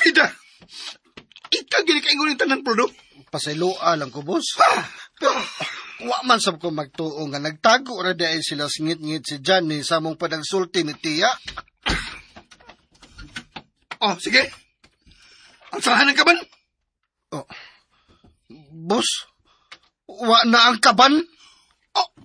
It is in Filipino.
Pida! Ika gini kaingon yung tanan, Prodo. Pasayloa lang ko, boss. Pero, wa man sab ko magtuo nga nagtago ra dahil sila singit-ngit si Johnny sa mong panagsulti ni Tia. Oh, sige. Ang salahanan ka man? Oh. Boss, wa na ang kaban?